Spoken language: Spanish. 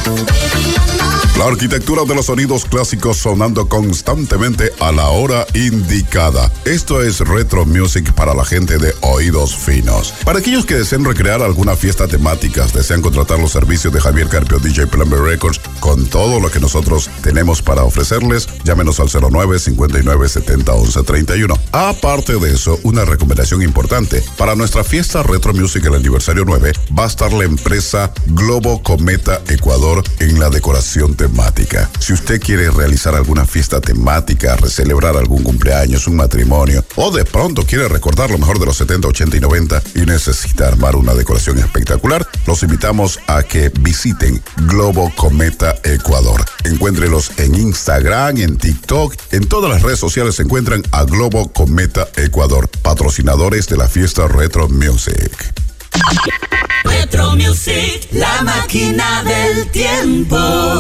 La arquitectura de los sonidos clásicos sonando constantemente a la hora indicada. Esto es Retro Music para la gente de oídos finos. Para aquellos que deseen recrear alguna fiesta temática, desean contratar los servicios de Javier Carpio DJ Plumber Records con todo lo que nosotros tenemos para ofrecerles, llámenos al 09-5970-1131. Aparte de eso, una recomendación importante. Para nuestra fiesta Retro Music, el aniversario 9, va a estar la empresa Globo Cometa Ecuador en la decoración temática. Si usted quiere realizar alguna fiesta temática, recelebrar algún cumpleaños, un matrimonio, o de pronto quiere recordar lo mejor de los 70, 80 y 90 y necesita armar una decoración espectacular, los invitamos a que visiten Globo Cometa Ecuador. Encuéntrelos en Instagram, en TikTok, en todas las redes sociales se encuentran a Globo Cometa Ecuador, patrocinadores de la fiesta Retro Music. Retro Music, la máquina del tiempo.